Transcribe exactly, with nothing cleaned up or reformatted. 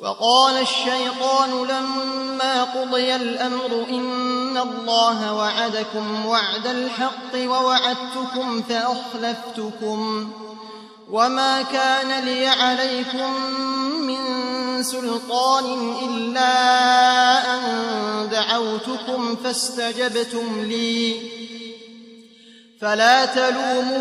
وقال الشيطان لما قضي الأمر إن الله وعدكم وعد الحق ووعدتكم فأخلفتكم وما كان لي عليكم من سلطان إلا أن دعوتكم فاستجبتم لي فلا تلوموا